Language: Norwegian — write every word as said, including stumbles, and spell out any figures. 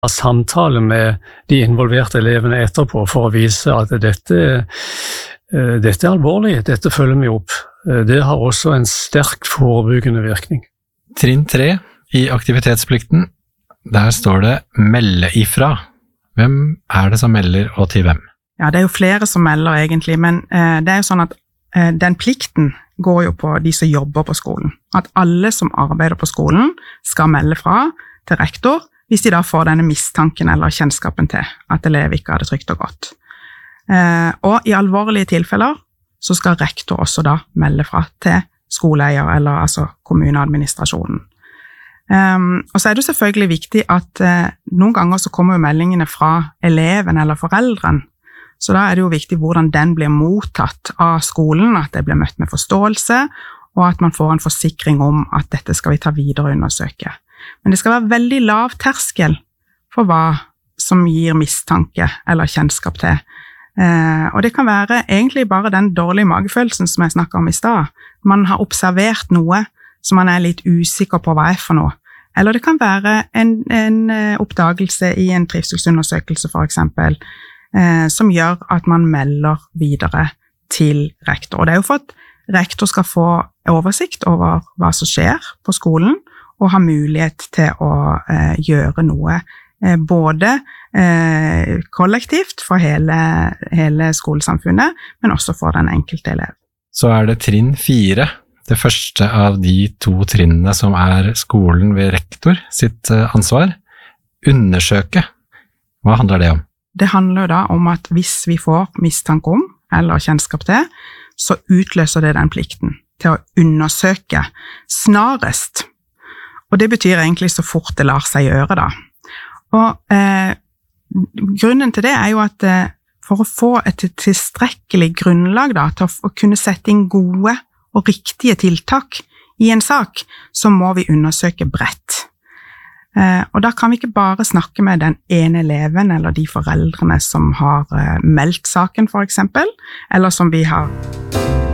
samtale med de involverte elevene etterpå for å vise at dette, dette er alvorlig, dette følger vi opp. Det har også en sterk forebyggende virkning. Trinn tre i aktivitetsplikten, der står det melde ifra. Hvem er det som melder og til hvem? Ja, det er jo flere som melder egentlig, men eh, det er jo sånn at eh, den plikten går jo på de som jobber på skolen. At alle som arbeider på skolen skal melde fra til rektor, hvis de da får denne mistanken eller kjennskapen til at elev ikke har det trygt og godt. Eh, og i alvorlige tilfeller så skal rektor også da melde fra til skoleeier eller altså kommuneadministrasjonen. Um, og så er det selvfølgelig viktig at uh, noen ganger så kommer jo meldingene fra eleven eller foreldren, så da er det jo viktig hvordan den blir mottatt av skolen, at det blir møtt med forståelse, og at man får en forsikring om at dette skal vi ta videre og undersøke. Men det skal være veldig lav terskel for hva som gir mistanke eller kjennskap til. Eh, og det kan være egentlig bare den dårlige magefølelsen som jeg snakket om i stad. Man har observert noe som man er litt usikker på hva er for noe. Eller det kan være en, en oppdagelse i en trivselsundersøkelse for eksempel, eh, som gjør at man melder videre til rektor. Og det er jo for at rektor skal få oversikt over hva som skjer på skolen, og ha mulighet til å eh, gjøre noe eh, både eh, kollektivt for hele, hele skolesamfunnet, men også for den enkelte elev. Så er det trinn fire, det første av de to trinnene som er skolen ved rektor sitt ansvar. Undersøke. Hva handler det om? Det handler da om at hvis vi får mistanke om, eller kjennskap til, så utløser det den plikten til å undersøke snarest. Og det betyr egentlig så fort det lar seg gjøre da. Og eh, grunnen til det er jo at eh, for å få et tilstrekkelig grunnlag da, til å, å kunne sette inn gode og riktige tiltak i en sak, så må vi undersøke bredt. Eh, og da kan vi ikke bare snakke med den ene eleven eller de foreldrene som har eh, meldt saken for eksempel, eller som vi har